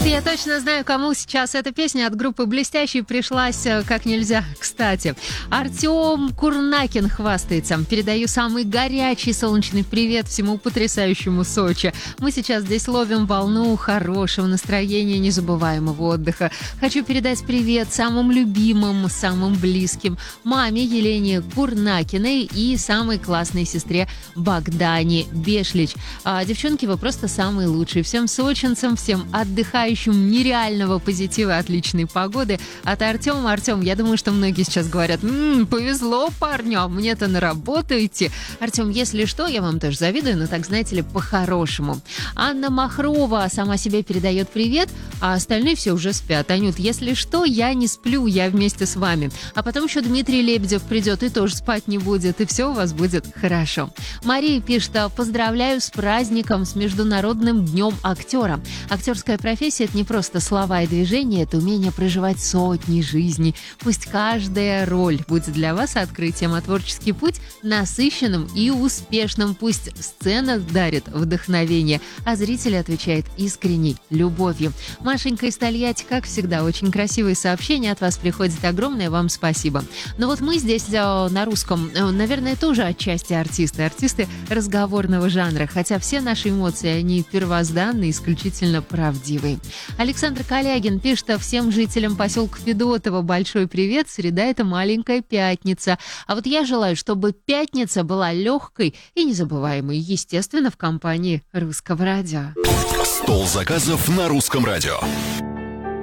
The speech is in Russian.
Я точно знаю, кому сейчас эта песня от группы «Блестящий» пришлась как нельзя кстати. Артем Курнакин хвастается. Передаю самый горячий солнечный привет всему потрясающему Сочи. Мы сейчас здесь ловим волну хорошего настроения, незабываемого отдыха. Хочу передать привет самым любимым, самым близким маме Елене Курнакиной и самой классной сестре Богдане Бешлич. Девчонки, вы просто самые лучшие. Всем сочинцам, всем отдыхающим нереального позитива, отличной погоды. От Артема. Артем, я думаю, что многие сейчас говорят: повезло парню, мне-то на работу идти. Артем, если что, я вам тоже завидую, но так, знаете ли, по-хорошему. Анна Махрова сама себе передает привет, а остальные все уже спят. Анют, если что, я не сплю, я вместе с вами. А потом еще Дмитрий Лебедев придет и тоже спать не будет, и все у вас будет хорошо. Мария пишет: поздравляю с праздником, с Международным днем актера. Актерская профессия — это не просто слова и движения, это умение проживать сотни жизней. Пусть каждая роль будет для вас открытием, а творческий путь насыщенным и успешным. Пусть сцена дарит вдохновение, а зритель отвечает искренней любовью. Машенька из Тольятти, как всегда, очень красивые сообщения от вас приходят. Огромное вам спасибо. Но вот мы здесь на русском, наверное, тоже отчасти артисты разговорного жанра, хотя все наши эмоции, они первозданные, исключительно правдивые. Александр Калягин пишет: всем жителям поселка Федотово большой привет, среда — это маленькая пятница. А вот я желаю, чтобы пятница была легкой и незабываемой, естественно, в компании Русского радио. Стол заказов на Русском радио.